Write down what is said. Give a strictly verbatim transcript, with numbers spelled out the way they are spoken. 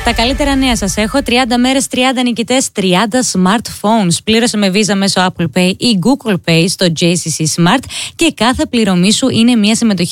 Τα καλύτερα νέα σας έχω. τριάντα μέρες, τριάντα νικητές, τριάντα smartphones. Πλήρωσε με Visa μέσω Apple Pay ή Google Pay στο τζέι σι σι Smart και κάθε πληρωμή σου είναι μια συμμετοχή